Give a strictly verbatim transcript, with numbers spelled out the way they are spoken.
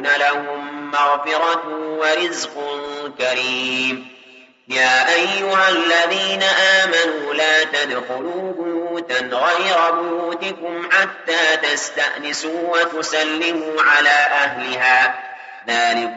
تكون لهم مغفرة ورزق كريم. يا أيها الذين آمنوا لا تدخلوا بيوتا غير بيوتكم حتى تستأنسوا وتسلموا على أهلها ذلك